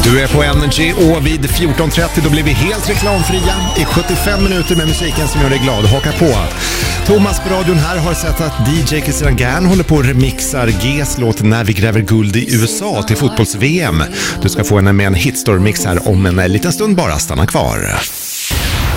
Du är på Energy och vid 14.30 då blir vi helt reklamfria i 75 minuter med musiken som gör dig glad. Haka på. Thomas på radion här har sett att DJ Christian Gern håller på och remixar Gs låt När vi gräver guld i USA till fotbolls-VM. Du ska få med en hitstorm-mix här om en liten stund bara. Stanna kvar.